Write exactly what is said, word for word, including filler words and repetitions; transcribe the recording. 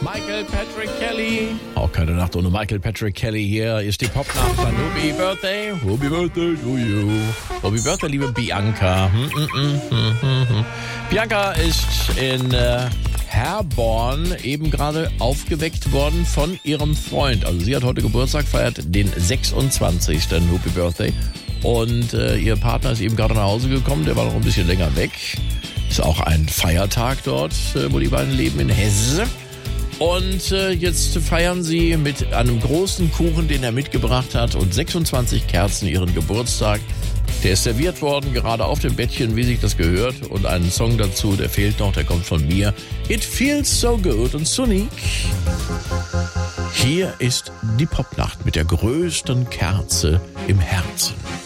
Michael Patrick Kelly. Auch keine Nacht ohne Michael Patrick Kelly. Hier ist die Popnacht an Happy Birthday. Happy Birthday to you. Happy Birthday, liebe Bianca. Hm, hm, hm, hm, hm. Bianca ist in äh, Herborn eben gerade aufgeweckt worden von ihrem Freund. Also sie hat heute Geburtstag, feiert den sechsundzwanzigsten Happy Birthday. Und äh, ihr Partner ist eben gerade nach Hause gekommen. Der war noch ein bisschen länger weg. Ist auch ein Feiertag dort, äh, wo die beiden leben in Hesse. Und äh, jetzt feiern sie mit einem großen Kuchen, den er mitgebracht hat, und sechsundzwanzig Kerzen ihren Geburtstag. Der ist serviert worden, gerade auf dem Bettchen, wie sich das gehört. Und einen Song dazu, der fehlt noch, der kommt von mir. It feels so good und Sonic. Hier ist die Popnacht mit der größten Kerze im Herzen.